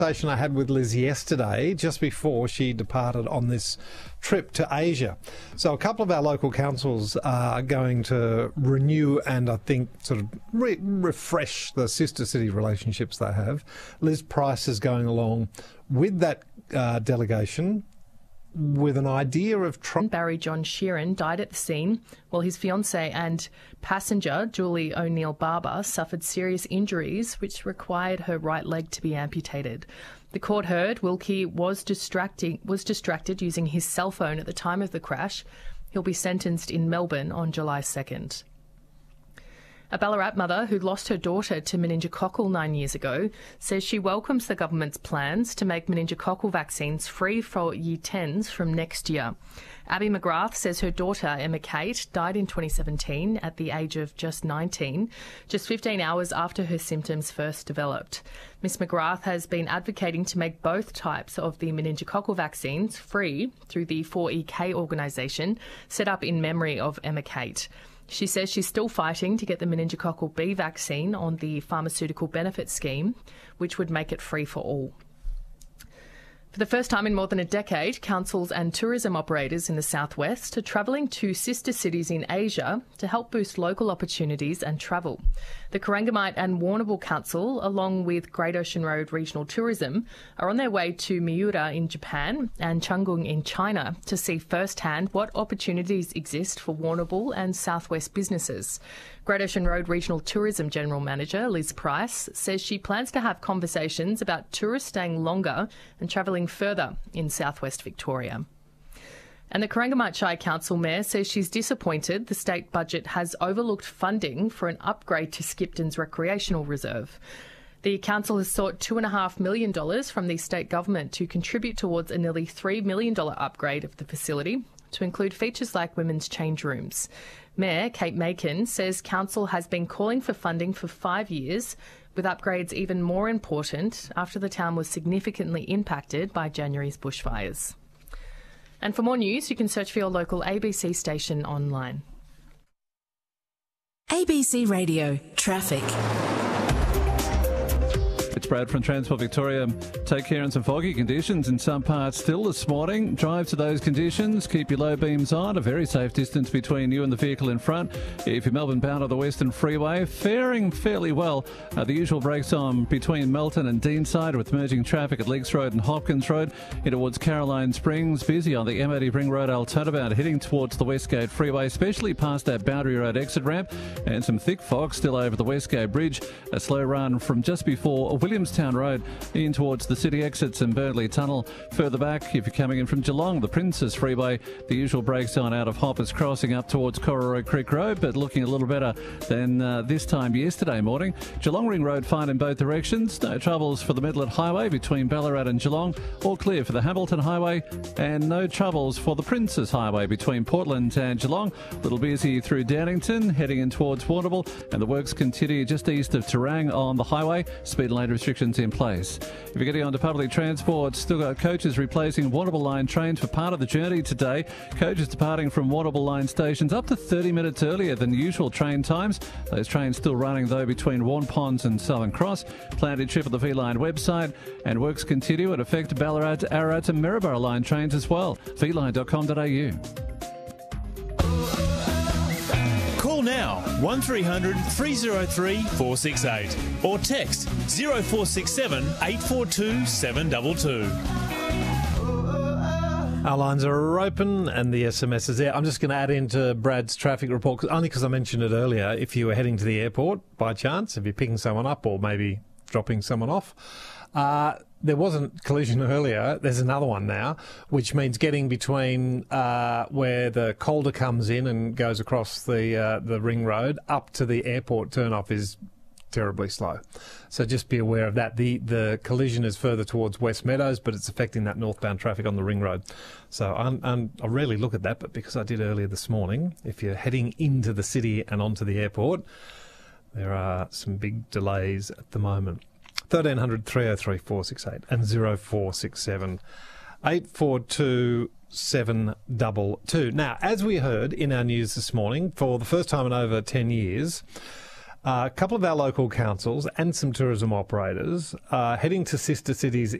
conversation I had with Liz yesterday, just before she departed on this trip to Asia. So a couple of our local councils are going to renew and I think sort of refresh the sister city relationships they have. Liz Price is going along with that delegation with an idea of Barry John Sheeran died at the scene, while his fiancée and passenger, Julie O'Neill Barber, suffered serious injuries which required her right leg to be amputated. The court heard Wilkie was distracted using his cell phone at the time of the crash. He'll be sentenced in Melbourne on July 2nd. A Ballarat mother who lost her daughter to meningococcal 9 years ago says she welcomes the government's plans to make meningococcal vaccines free for Year 10s from next year. Abby McGrath says her daughter, Emma Kate, died in 2017 at the age of just 19, just 15 hours after her symptoms first developed. Miss McGrath has been advocating to make both types of the meningococcal vaccines free through the 4EK organisation set up in memory of Emma Kate. She says she's still fighting to get the meningococcal B vaccine on the pharmaceutical benefit scheme, which would make it free for all. For the first time in more than a decade, councils and tourism operators in the southwest are travelling to sister cities in Asia to help boost local opportunities and travel. The Corangamite and Warrnambool Council, along with Great Ocean Road Regional Tourism, are on their way to Miura in Japan and Changchun in China to see firsthand what opportunities exist for Warrnambool and southwest businesses. Great Ocean Road Regional Tourism General Manager Liz Price says she plans to have conversations about tourists staying longer and travelling further in southwest Victoria. And the Corangamite Shire Council Mayor says she's disappointed the state budget has overlooked funding for an upgrade to Skipton's recreational reserve. The council has sought $2.5 million from the state government to contribute towards a nearly $3 million upgrade of the facility to include features like women's change rooms. Mayor Kate Macon says council has been calling for funding for 5 years, with upgrades even more important after the town was significantly impacted by January's bushfires. And for more news, you can search for your local ABC station online. ABC Radio Traffic. It's Brad from Transport Victoria. Take care in some foggy conditions in some parts still this morning. Drive to those conditions. Keep your low beams on. A very safe distance between you and the vehicle in front. If you're Melbourne bound on the Western Freeway, faring fairly well. The usual brakes on between Melton and Deanside with merging traffic at Leaks Road and Hopkins Road. In towards Caroline Springs. Busy on the M80 Ring Road Altona heading towards the Westgate Freeway, especially past that Boundary Road exit ramp. And some thick fog still over the Westgate Bridge. A slow run from just before Williamstown Road in towards the city exits and Burnley Tunnel. Further back, if you're coming in from Geelong, the Princess Freeway, the usual brakes on out of Hoppers Crossing up towards Cororoy Creek Road, but looking a little better than this time yesterday morning. Geelong Ring Road fine in both directions. No troubles for the Midland Highway between Ballarat and Geelong. All clear for the Hamilton Highway, and no troubles for the Princess Highway between Portland and Geelong. Little busy through Downington, heading in towards Warrnambool, and the works continue just east of Terang on the highway. Speed and lane restrictions in place. If you're getting onto public transport, still got coaches replacing Warrnambool line trains for part of the journey today. Coaches departing from Warrnambool line stations up to 30 minutes earlier than usual train times. Those trains still running though between Warn Ponds and Southern Cross. Planned in trip at the V-Line website, and works continue and affect Ballarat, Ararat and Maryborough line trains as well. vline.com.au. Call now 1300 303 468 or text 0467 842 722. Our lines are open and the SMS is there. I'm just going to add into Brad's traffic report, only because I mentioned it earlier. If you were heading to the airport by chance, if you're picking someone up or maybe dropping someone off, there wasn't collision earlier. There's another one now, which means getting between where the Calder comes in and goes across the ring road up to the airport turnoff is terribly slow. So just be aware of that. The collision is further towards West Meadows, but it's affecting that northbound traffic on the ring road. So I rarely look at that, but because I did earlier this morning, if you're heading into the city and onto the airport, there are some big delays at the moment. 1300 303 468 and 0467 842 722. Now, as we heard in our news this morning, for the first time in over 10 years, A couple of our local councils and some tourism operators are heading to sister cities